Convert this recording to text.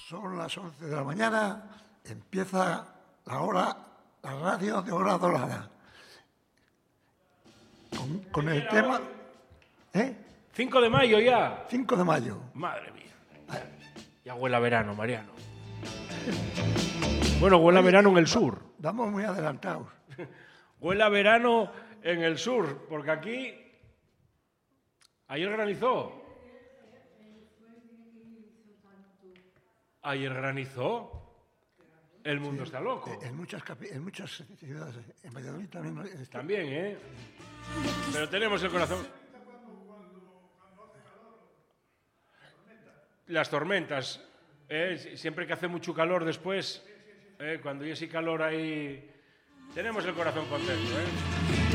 Son las 11 de la mañana, empieza la radio de Hora Dorada. Con el tema... 5 de mayo ya. 5 de mayo. Madre mía. Ya huele a verano, Mariano. Bueno, huele a verano en el sur. Vamos muy adelantados. Huele a verano en el sur, porque aquí... Ayer granizó. Ayer granizó. El mundo está loco. En muchas ciudades. En Valladolid también. También, ¿eh? Pero tenemos el corazón. Las tormentas. Siempre que hace mucho calor después, cuando hay ese calor ahí, tenemos el corazón contento, ¿eh?